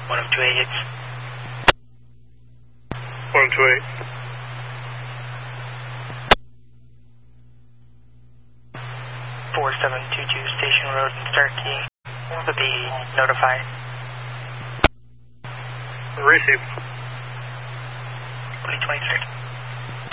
1028 hits. 1028. 4722 Station Road in Starkey. To be notified. Receive. 2023.